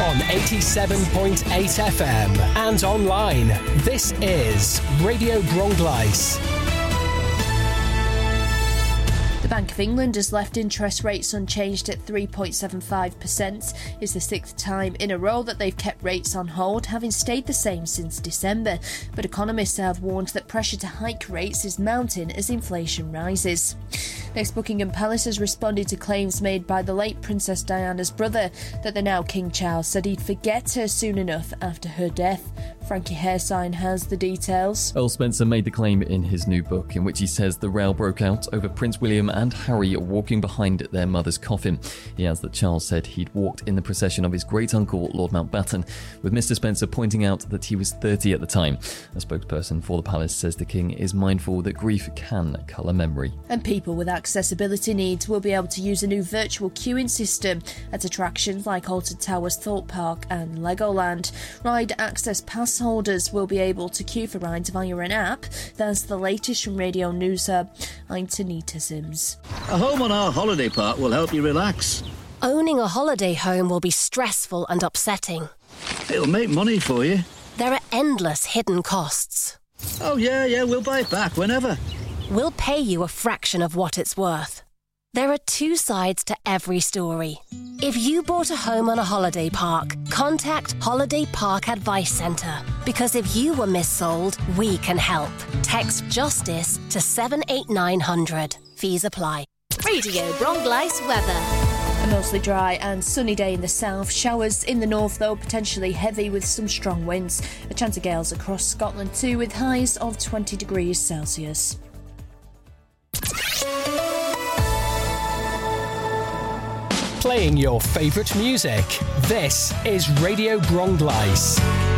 on 87.8 FM and online. This is Radio Bronglais. The Bank of England has left interest rates unchanged at 3.75%. It's the sixth time in a row that they've kept rates on hold, having stayed the same since December. But economists have warned that pressure to hike rates is mounting as inflation rises. Next, Buckingham Palace has responded to claims made by the late Princess Diana's brother that the now King Charles said he'd forget her soon enough after her death. Frankie Haresign has the details. Earl Spencer made the claim in his new book, in which he says the row broke out over Prince William and Harry walking behind their mother's coffin. He adds that Charles said he'd walked in the procession of his great-uncle, Lord Mountbatten, with Mr Spencer pointing out that he was 30 at the time. A spokesperson for the palace says the king is mindful that grief can colour memory. And people with accessibility needs will be able to use a new virtual queuing system at attractions like Alton Towers Thorpe Park and Legoland. Ride access pass holders will be able to queue for rides via an app. That's the latest from Radio News Hub. I'm Tanita Sims. A home on our holiday park will help you relax. Owning a holiday home will be stressful and upsetting. It'll make money for you. There are endless hidden costs. Oh yeah, we'll buy it back whenever. We'll pay you a fraction of what it's worth. There are two sides to every story. If you bought a home on a holiday park, contact Holiday Park Advice Centre. Because if you were missold, we can help. Text JUSTICE to 78900. Fees apply. Radio Bronglais weather. A mostly dry and sunny day in the south. Showers in the north, though, potentially heavy with some strong winds. A chance of gales across Scotland too, with highs of 20 degrees Celsius. Playing your favourite music. This is Radio Bronglais.